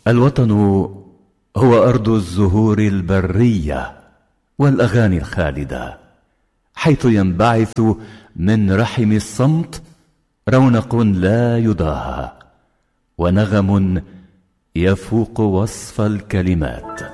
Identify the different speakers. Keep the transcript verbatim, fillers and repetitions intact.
Speaker 1: الوطن هو أرض الزهور البرية والأغاني الخالدة، حيث ينبعث من رحم الصمت رونق لا يضاهى، ونغم يفوق وصف الكلمات.